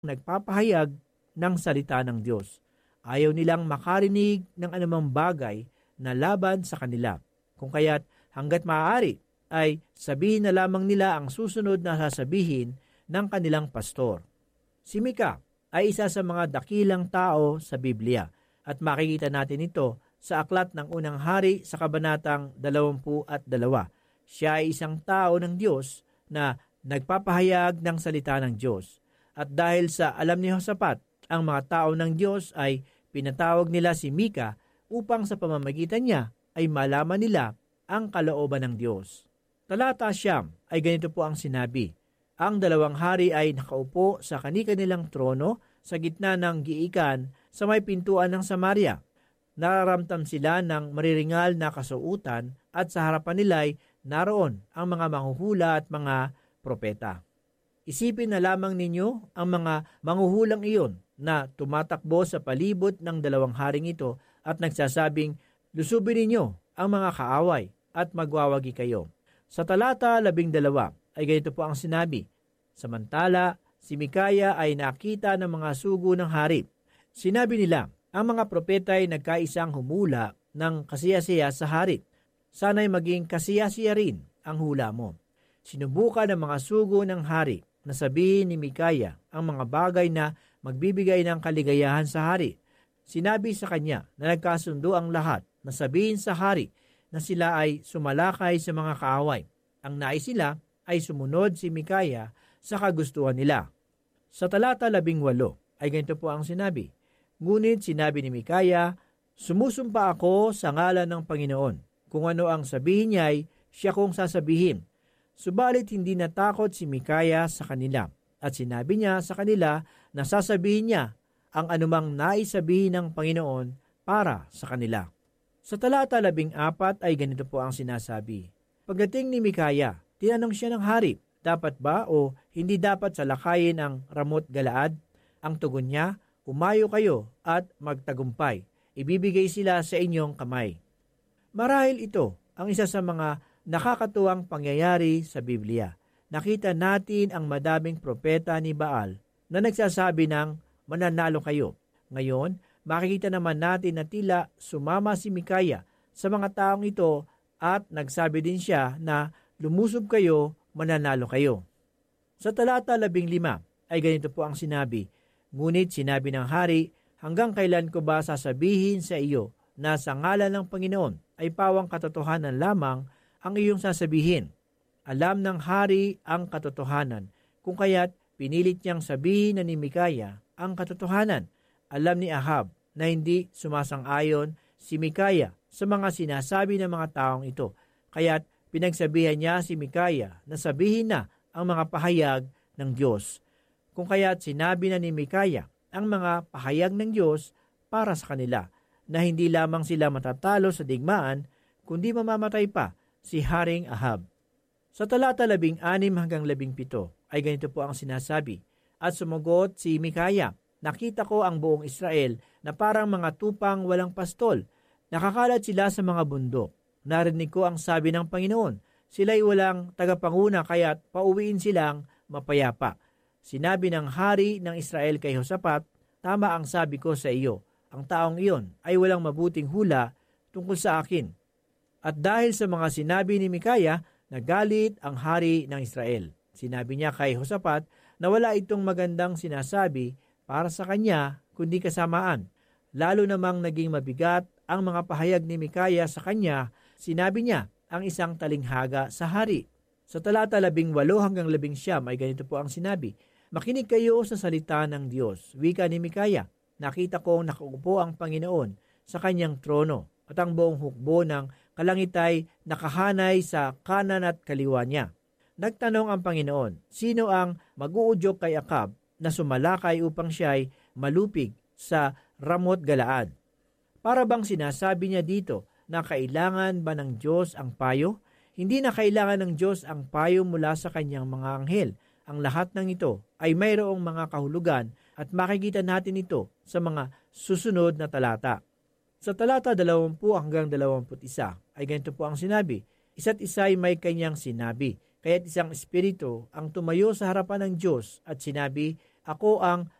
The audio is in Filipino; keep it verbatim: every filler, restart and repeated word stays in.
nagpapahayag ng salita ng Diyos. Ayaw nilang makarinig ng anumang bagay na laban sa kanila. Kung kaya't hanggat maaari ay sabihin na lamang nila ang susunod na sasabihin ng kanilang pastor. Si Mika ay isa sa mga dakilang tao sa Biblia at makikita natin ito sa aklat ng unang hari sa kabanatang dalawampu at dalawa. Siya ay isang tao ng Diyos na nagpapahayag ng salita ng Diyos. At dahil sa alam ni Josaphat, ang mga tao ng Diyos ay pinatawag nila si Mika upang sa pamamagitan niya ay malaman nila ang kalooban ng Diyos. Talata siyam ay ganito po ang sinabi. Ang dalawang hari ay nakaupo sa kani-kanilang trono sa gitna ng giikan sa may pintuan ng Samaria. Nararamtam sila ng mariringal na kasuutan at sa harapan nila'y naroon ang mga manghuhula at mga propeta. Isipin na lamang ninyo ang mga manghuhulang iyon na tumatakbo sa palibot ng dalawang haring ito at nagsasabing, lusubin ninyo ang mga kaaway at magwawagi kayo. Sa talata labing dalawa ay ganito po ang sinabi, samantala si Mikaya ay nakita ng mga sugo ng hari. Sinabi nila, ang mga propeta ay nagkaisang humula ng kasiyasiya sa hari. Sana'y maging kasiyasiya rin ang hula mo. Sinubukan ng mga sugo ng hari na sabihin ni Mikaya ang mga bagay na magbibigay ng kaligayahan sa hari. Sinabi sa kanya na nagkasundo ang lahat na sabihin sa hari na sila ay sumalakay sa mga kaaway. Ang nais nila ay sumunod si Mikaya sa kagustuhan nila. Sa talata labing walo ay ganito po ang sinabi, ngunit sinabi ni Mikaya, sumusumpa ako sa ngalan ng Panginoon. Kung ano ang sabihin niya ay siya kong sasabihin. Subalit hindi natakot si Mikaya sa kanila at sinabi niya sa kanila na sasabihin niya ang anumang naisabihin ng Panginoon para sa kanila. Sa talata labing apat ay ganito po ang sinasabi. Pagdating ni Mikaya, tinanong siya ng hari, dapat ba o hindi dapat salakayin ang Ramot Galaad? Ang tugon niya, umayo kayo at magtagumpay. Ibibigay sila sa inyong kamay. Marahil ito ang isa sa mga nakakatuwang pangyayari sa Biblia. Nakita natin ang madaming propeta ni Baal na nagsasabi ng mananalo kayo. Ngayon, makikita naman natin na tila sumama si Mikaya sa mga taong ito at nagsabi din siya na lumusob kayo, mananalo kayo. Sa talata labing lima ay ganito po ang sinabi, ngunit sinabi ng hari, hanggang kailan ko ba sasabihin sa iyo na sa ngalan ng Panginoon ay pawang katotohanan lamang ang iyong sasabihin. Alam ng hari ang katotohanan, kung kaya't pinilit niyang sabihin na ni Mikaya ang katotohanan. Alam ni Ahab na hindi sumasang-ayon si Mikaya sa mga sinasabi ng mga taong ito, kaya't pinagsabihan niya si Mikaya na sabihin na ang mga pahayag ng Diyos. Kung kaya't sinabi na ni Mikaya ang mga pahayag ng Diyos para sa kanila, na hindi lamang sila matatalo sa digmaan, kundi mamamatay pa si Haring Ahab. Sa talata labing anim hanggang labing pito ay ganito po ang sinasabi, at sumagot si Mikaya, nakita ko ang buong Israel na parang mga tupang walang pastol. Nakakalat sila sa mga bundok. Narinig ko ang sabi ng Panginoon, sila'y walang tagapanguna kaya't pauwiin silang mapayapa. Sinabi ng hari ng Israel kay Josaphat, tama ang sabi ko sa iyo, ang taong iyon ay walang mabuting hula tungkol sa akin. At dahil sa mga sinabi ni Mikaya, nagalit ang hari ng Israel. Sinabi niya kay Josaphat na wala itong magandang sinasabi para sa kanya kundi kasamaan. Lalo namang naging mabigat ang mga pahayag ni Mikaya sa kanya, sinabi niya ang isang talinghaga sa hari. Sa talata labing walo hanggang labing siyam ay ganito po ang sinabi, makinig kayo sa salita ng Diyos, wika ni Mikaya. Nakita ko nakaupo ang Panginoon sa kanyang trono at ang buong hukbo ng kalangit ay nakahanay sa kanan at kaliwa niya. Nagtanong ang Panginoon, sino ang mag-uudyok kay Akab na sumalakay upang siya ay malupig sa Ramot Galaad? Para bang sinasabi niya dito na kailangan ba ng Diyos ang payo? Hindi na kailangan ng Diyos ang payo mula sa kanyang mga anghel. Ang lahat ng ito ay mayroong mga kahulugan at makikita natin ito sa mga susunod na talata. Sa talata dalawampu hanggang dalawamput isa ay ganito po ang sinabi, isa't isa ay may kanyang sinabi, kaya't isang espiritu ang tumayo sa harapan ng Diyos at sinabi, ako ang